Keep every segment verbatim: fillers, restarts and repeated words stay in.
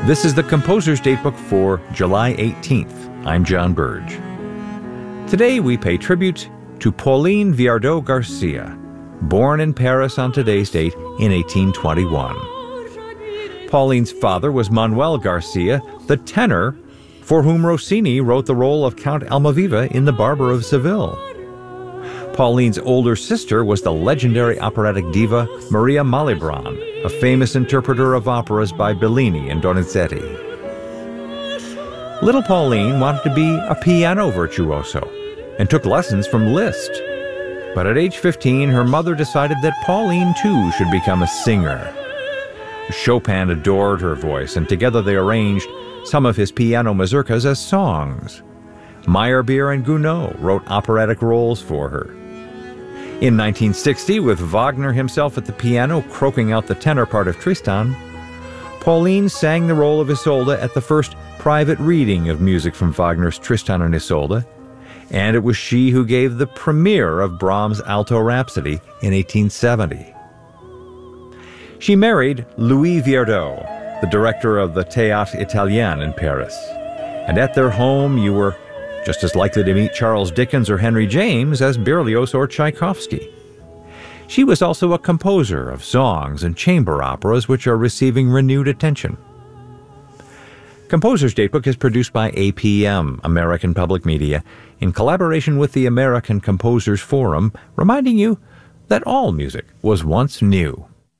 This is the Composer's Datebook for July eighteenth. I'm John Burge. Today we pay tribute to Pauline Viardot Garcia, born in Paris on today's date in eighteen twenty-one. Pauline's father was Manuel Garcia, the tenor for whom Rossini wrote the role of Count Almaviva in The Barber of Seville. Pauline's older sister was the legendary operatic diva Maria Malibran, a famous interpreter of operas by Bellini and Donizetti. Little Pauline wanted to be a piano virtuoso and took lessons from Liszt. But at age fifteen, her mother decided that Pauline too should become a singer. Chopin adored her voice, and together they arranged some of his piano mazurkas as songs. Meyerbeer and Gounod wrote operatic roles for her. In nineteen sixty, with Wagner himself at the piano croaking out the tenor part of Tristan, Pauline sang the role of Isolde at the first private reading of music from Wagner's Tristan and Isolde, and it was she who gave the premiere of Brahms' Alto Rhapsody in eighteen seventy. She married Louis Viardot, the director of the Théâtre Italien in Paris, and at their home you were just as likely to meet Charles Dickens or Henry James as Berlioz or Tchaikovsky. She was also a composer of songs and chamber operas which are receiving renewed attention. Composer's Datebook is produced by A P M, American Public Media, in collaboration with the American Composers Forum, reminding you that all music was once new.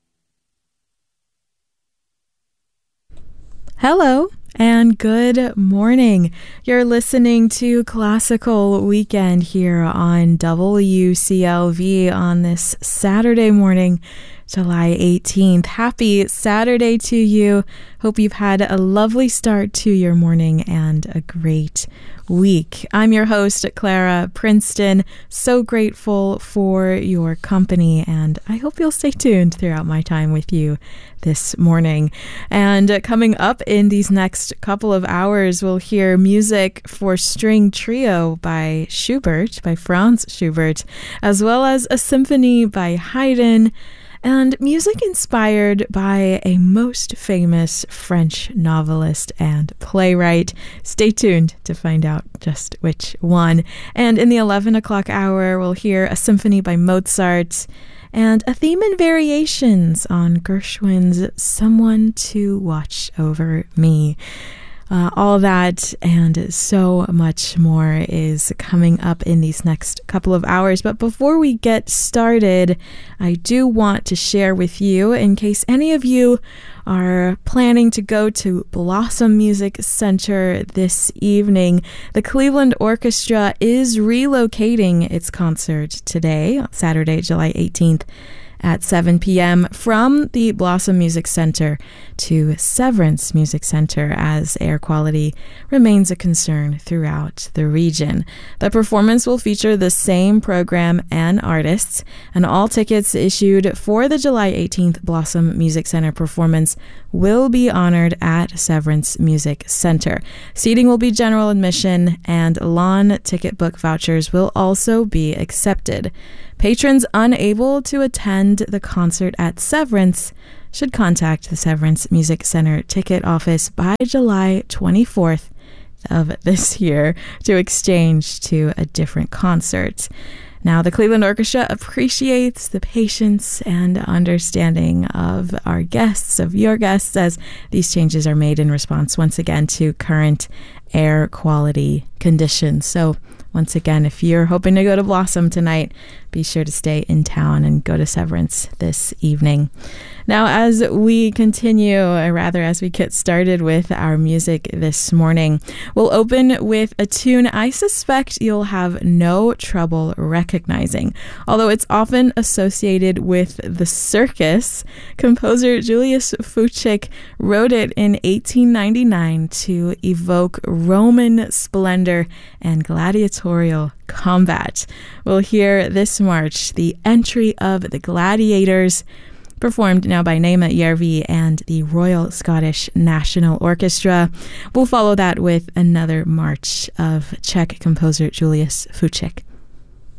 Hello and good morning. You're listening to Classical Weekend here on W C L V on this Saturday morning, July eighteenth. Happy Saturday to you. Hope you've had a lovely start to your morning and a great week. I'm your host, Clara Princeton. So grateful for your company, and I hope you'll stay tuned throughout my time with you this morning. And coming up in these next couple of hours, we'll hear music for string trio by Schubert, by Franz Schubert, as well as a symphony by Haydn, and music inspired by a most famous French novelist and playwright. Stay tuned to find out just which one. And in the eleven o'clock hour, we'll hear a symphony by Mozart and a theme and variations on Gershwin's Someone to Watch Over Me. Uh, all that and so much more is coming up in these next couple of hours. But before we get started, I do want to share with you, in case any of you are planning to go to Blossom Music Center this evening, the Cleveland Orchestra is relocating its concert today, Saturday, July eighteenth, at seven p.m. from the Blossom Music Center to Severance Music Center, as air quality remains a concern throughout the region. The performance will feature the same program and artists, and all tickets issued for the July eighteenth Blossom Music Center performance will be honored at Severance Music Center. Seating will be general admission, and lawn ticket book vouchers will also be accepted. Patrons unable to attend the concert at Severance should contact the Severance Music Center ticket office by July twenty-fourth of this year to exchange to a different concert. Now, the Cleveland Orchestra appreciates the patience and understanding of our guests, of your guests, as these changes are made in response, once again, to current air quality conditions. So, once again, if you're hoping to go to Blossom tonight, be sure to stay in town and go to Severance this evening. Now, as we continue, or rather as we get started with our music this morning, we'll open with a tune I suspect you'll have no trouble recognizing. Although it's often associated with the circus, composer Julius Fučík wrote it in eighteen ninety-nine to evoke Roman splendor and gladiatorial combat. We'll hear this march, the Entry of the Gladiators, performed now by Naima Järvi and the Royal Scottish National Orchestra. We'll follow that with another march of Czech composer Julius Fučík.